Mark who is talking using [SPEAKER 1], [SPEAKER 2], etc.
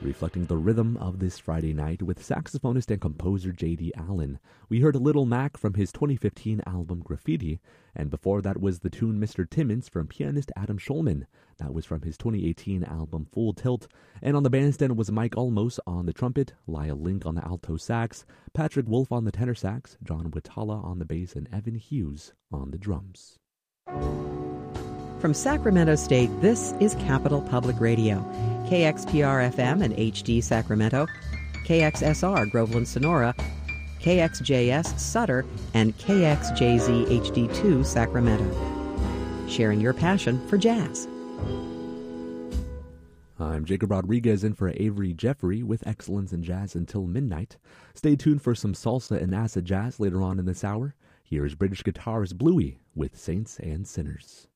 [SPEAKER 1] reflecting the rhythm of this Friday night with saxophonist and composer J.D. Allen. We heard Little Mac from his 2015 album Graffiti, and before that was the tune Mr. Timmons from pianist Adam Schulman. That was from his 2018 album Full Tilt. And on the bandstand was Mike Olmos on the trumpet, Lyle Link on the alto sax, Patrick Wolf on the tenor sax, John Watala on the bass, and Evan Hughes on the drums.
[SPEAKER 2] From Sacramento State, this is Capital Public Radio, KXPR-FM and HD Sacramento, KXSR Groveland Sonora, KXJS Sutter, and KXJZ HD2 Sacramento. Sharing your passion for jazz.
[SPEAKER 1] I'm Jacob Rodriguez in for Avery Jeffrey with Excellence in Jazz until midnight. Stay tuned for some salsa and acid jazz later on in this hour. Here is British guitarist Bluey with Saints and Sinners.